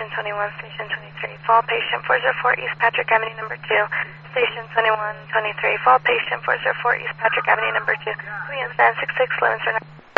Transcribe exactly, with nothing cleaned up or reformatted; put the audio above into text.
Station twenty-one, Station twenty-three, fall patient four zero four East Patrick Avenue number two. Station twenty-one, twenty-three, fall patient four zero four East Patrick Avenue number two. We understand six six eleven, sir.